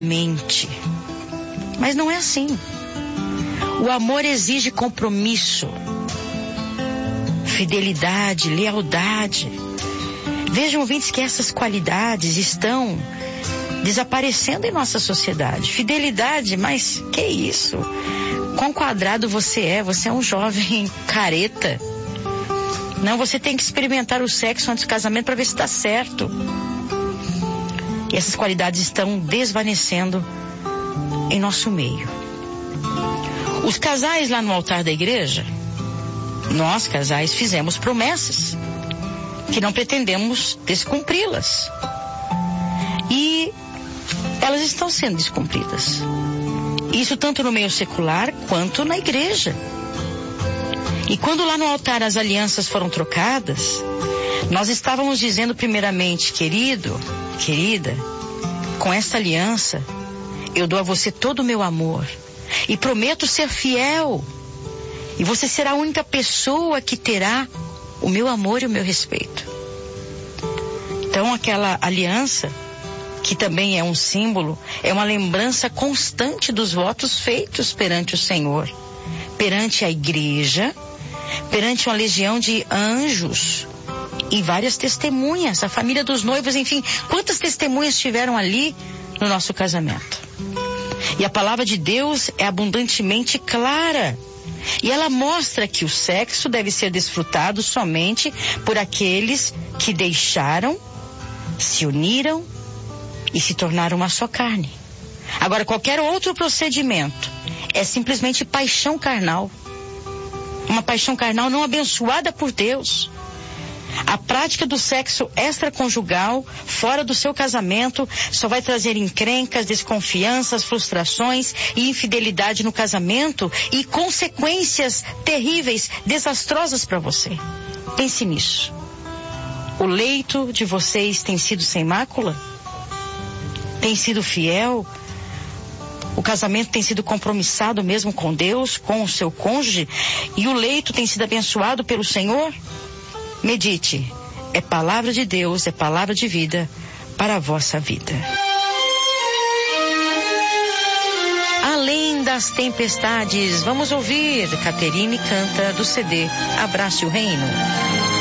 mente. Mas não é assim. O amor exige compromisso, fidelidade, lealdade. Vejam, ouvintes, que essas qualidades estão desaparecendo em nossa sociedade. Fidelidade, mas que isso? Quão quadrado você é? Você é um jovem careta. Não, você tem que experimentar o sexo antes do casamento para ver se está certo. E essas qualidades estão desvanecendo em nosso meio. Os casais lá no altar da igreja, nós casais fizemos promessas que não pretendemos descumpri-las. E elas estão sendo descumpridas. Isso tanto no meio secular quanto na igreja. E quando lá no altar as alianças foram trocadas, nós estávamos dizendo primeiramente: querido, querida, com esta aliança eu dou a você todo o meu amor e prometo ser fiel, e você será a única pessoa que terá o meu amor e o meu respeito. Então aquela aliança, que também é um símbolo, é uma lembrança constante dos votos feitos perante o Senhor, perante a igreja, perante uma legião de anjos e várias testemunhas, a família dos noivos, enfim, quantas testemunhas tiveram ali no nosso casamento. E a palavra de Deus é abundantemente clara, e ela mostra que o sexo deve ser desfrutado somente por aqueles que deixaram, se uniram e se tornaram uma só carne. Agora, qualquer outro procedimento é simplesmente paixão carnal. Uma paixão carnal não abençoada por Deus. A prática do sexo extraconjugal, fora do seu casamento, só vai trazer encrencas, desconfianças, frustrações e infidelidade no casamento e consequências terríveis, desastrosas para você. Pense nisso. O leito de vocês tem sido sem mácula? Tem sido fiel? O casamento tem sido compromissado mesmo com Deus, com o seu cônjuge? E o leito tem sido abençoado pelo Senhor? Medite. É palavra de Deus, é palavra de vida para a vossa vida. Além das tempestades, vamos ouvir Caterine canta do CD Abrace o Reino.